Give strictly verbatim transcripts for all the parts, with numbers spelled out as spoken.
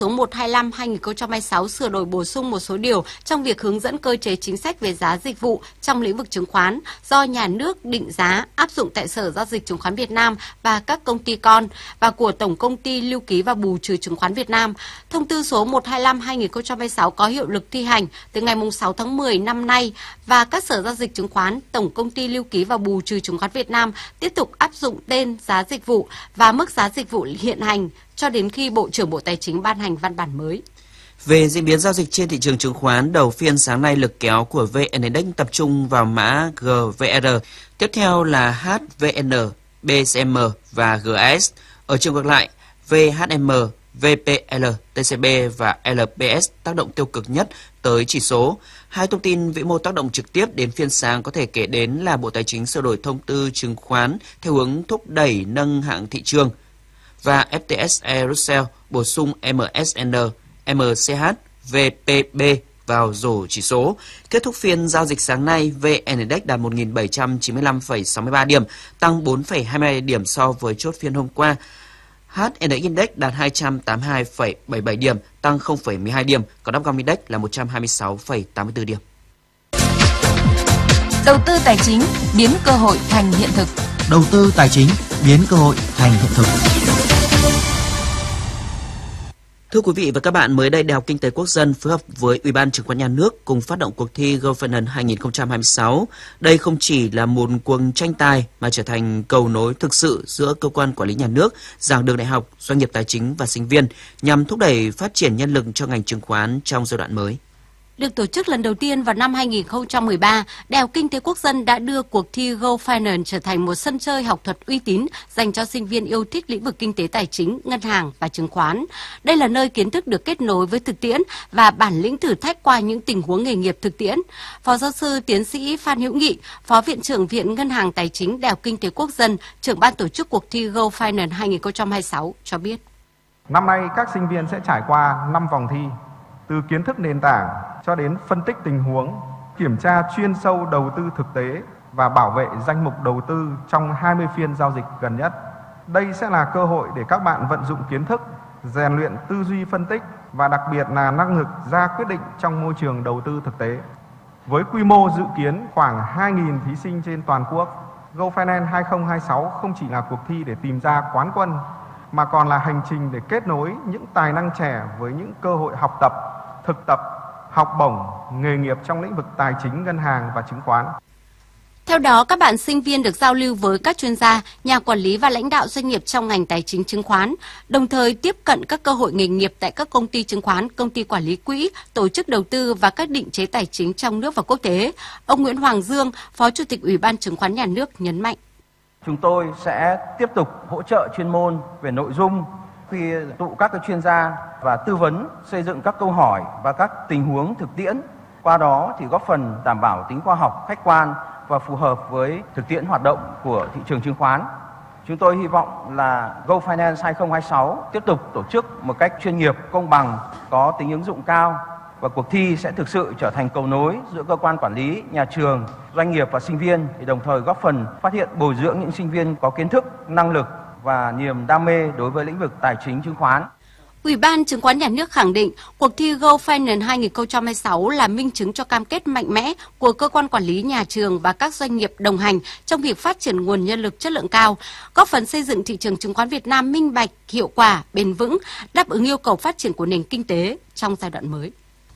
số một trăm hai mươi lăm trên hai nghìn không trăm hai mươi sáu sửa đổi bổ sung một số điều trong việc hướng dẫn cơ chế chính sách về giá dịch vụ trong lĩnh vực chứng khoán do nhà nước định giá áp dụng tại Sở Giao dịch Chứng khoán Việt Nam và các công ty con và của Tổng Công ty Lưu ký và Bù trừ Chứng khoán Việt Nam. Thông tư số một trăm hai mươi lăm trên hai nghìn không trăm hai mươi sáu có hiệu lực thi hành từ ngày sáu tháng mười năm nay và các Sở Giao dịch Chứng khoán, Tổng Công ty Lưu ký và Bù trừ Chứng khoán Việt Nam tiếp tục áp dụng tên giá dịch vụ và mức giá dịch vụ hiện hành cho đến khi Bộ trưởng Bộ Tài chính ban hành văn bản mới. Về diễn biến giao dịch trên thị trường chứng khoán, đầu phiên sáng nay lực kéo của vê en Index tập trung vào mã giê vê rờ, tiếp theo là hát vê en, bê ét em và giê a ét. Ở chiều ngược lại, vê hát em, vê pê lờ, tê xê bê và lờ pê ét tác động tiêu cực nhất tới chỉ số. Hai thông tin vĩ mô tác động trực tiếp đến phiên sáng có thể kể đến là Bộ Tài chính sửa đổi thông tư chứng khoán theo hướng thúc đẩy nâng hạng thị trường và ép tê ét e Russell bổ sung em ét en, em xê hát, vê pê bê vào rổ chỉ số. Kết thúc phiên giao dịch sáng nay, vê en Index đạt một nghìn bảy trăm chín mươi lăm phẩy sáu mươi ba điểm, tăng bốn phẩy hai mươi hai điểm so với chốt phiên hôm qua. hát en ích Index đạt hai trăm tám mươi hai phẩy bảy mươi bảy điểm, tăng không phẩy mười hai điểm, còn Upcom Index là một trăm hai mươi sáu phẩy tám mươi tư điểm. Đầu tư tài chính biến cơ hội thành hiện thực. Đầu tư tài chính biến cơ hội thành hiện thực. Thưa quý vị và các bạn, mới đây Đại học Kinh tế Quốc dân phối hợp với Ủy ban Chứng khoán Nhà nước cùng phát động cuộc thi GoFinance hai nghìn không trăm hai mươi sáu. Đây không chỉ là một cuộc tranh tài mà trở thành cầu nối thực sự giữa cơ quan quản lý nhà nước, giảng đường đại học, doanh nghiệp tài chính và sinh viên nhằm thúc đẩy phát triển nhân lực cho ngành chứng khoán trong giai đoạn mới. Được tổ chức lần đầu tiên vào năm hai nghìn không trăm mười ba, Đại học Kinh tế Quốc dân đã đưa cuộc thi GoFinance trở thành một sân chơi học thuật uy tín dành cho sinh viên yêu thích lĩnh vực kinh tế tài chính, ngân hàng và chứng khoán. Đây là nơi kiến thức được kết nối với thực tiễn và bản lĩnh thử thách qua những tình huống nghề nghiệp thực tiễn. Phó giáo sư tiến sĩ Phan Hữu Nghị, Phó Viện trưởng Viện Ngân hàng Tài chính Đại học Kinh tế Quốc dân, trưởng ban tổ chức cuộc thi GoFinance hai nghìn không trăm hai mươi sáu cho biết. Năm nay các sinh viên sẽ trải qua năm vòng thi, từ kiến thức nền tảng cho đến phân tích tình huống, kiểm tra chuyên sâu đầu tư thực tế và bảo vệ danh mục đầu tư trong hai mươi phiên giao dịch gần nhất. Đây sẽ là cơ hội để các bạn vận dụng kiến thức, rèn luyện tư duy phân tích và đặc biệt là năng lực ra quyết định trong môi trường đầu tư thực tế. Với quy mô dự kiến khoảng hai nghìn thí sinh trên toàn quốc, GoFinance hai nghìn không trăm hai mươi sáu không chỉ là cuộc thi để tìm ra quán quân, mà còn là hành trình để kết nối những tài năng trẻ với những cơ hội học tập, thực tập, học bổng, nghề nghiệp trong lĩnh vực tài chính, ngân hàng và chứng khoán. Theo đó, các bạn sinh viên được giao lưu với các chuyên gia, nhà quản lý và lãnh đạo doanh nghiệp trong ngành tài chính chứng khoán, đồng thời tiếp cận các cơ hội nghề nghiệp tại các công ty chứng khoán, công ty quản lý quỹ, tổ chức đầu tư và các định chế tài chính trong nước và quốc tế. Ông Nguyễn Hoàng Dương, Phó Chủ tịch Ủy ban Chứng khoán Nhà nước nhấn mạnh. Chúng tôi sẽ tiếp tục hỗ trợ chuyên môn về nội dung, khi tụ các cái chuyên gia và tư vấn xây dựng các câu hỏi và các tình huống thực tiễn. Qua đó thì góp phần đảm bảo tính khoa học, khách quan và phù hợp với thực tiễn hoạt động của thị trường chứng khoán. Chúng tôi hy vọng là GoFinance hai nghìn không trăm hai mươi sáu tiếp tục tổ chức một cách chuyên nghiệp, công bằng, có tính ứng dụng cao và cuộc thi sẽ thực sự trở thành cầu nối giữa cơ quan quản lý, nhà trường, doanh nghiệp và sinh viên, để đồng thời góp phần phát hiện, bồi dưỡng những sinh viên có kiến thức, năng lực và niềm đam mê đối với lĩnh vực tài chính chứng khoán. Ủy ban Chứng khoán Nhà nước khẳng định cuộc thi GoFinance hai nghìn không trăm hai mươi sáu là minh chứng cho cam kết mạnh mẽ của cơ quan quản lý, nhà trường và các doanh nghiệp đồng hành trong việc phát triển nguồn nhân lực chất lượng cao, góp phần xây dựng thị trường chứng khoán Việt Nam minh bạch, hiệu quả, bền vững, đáp ứng yêu cầu phát triển của nền kinh tế trong giai đoạn mới.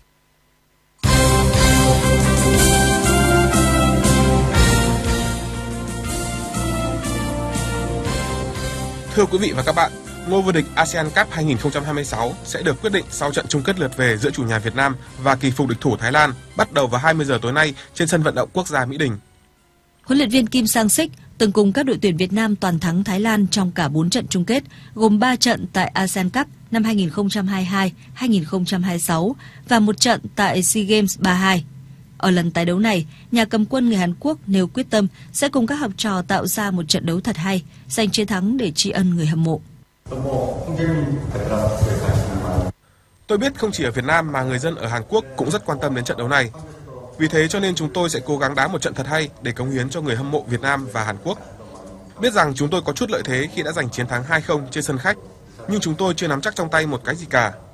Thưa quý vị và các bạn, ngôi vô địch a sê an Cup hai nghìn không trăm hai mươi sáu sẽ được quyết định sau trận chung kết lượt về giữa chủ nhà Việt Nam và kỳ phục địch thủ Thái Lan, bắt đầu vào hai mươi giờ tối nay trên sân vận động quốc gia Mỹ Đình. Huấn luyện viên Kim Sang-sik từng cùng các đội tuyển Việt Nam toàn thắng Thái Lan trong cả bốn trận chung kết, gồm ba trận tại a sê an Cup năm hai nghìn không trăm hai mươi hai, hai nghìn không trăm hai mươi sáu và một trận tại SEA Games ba mươi hai. Ở lần tái đấu này, nhà cầm quân người Hàn Quốc nêu quyết tâm sẽ cùng các học trò tạo ra một trận đấu thật hay, giành chiến thắng để tri ân người hâm mộ. Tôi biết không chỉ ở Việt Nam mà người dân ở Hàn Quốc cũng rất quan tâm đến trận đấu này. Vì thế cho nên chúng tôi sẽ cố gắng đá một trận thật hay để cống hiến cho người hâm mộ Việt Nam và Hàn Quốc. Biết rằng chúng tôi có chút lợi thế khi đã giành chiến thắng hai không trên sân khách, nhưng chúng tôi chưa nắm chắc trong tay một cái gì cả.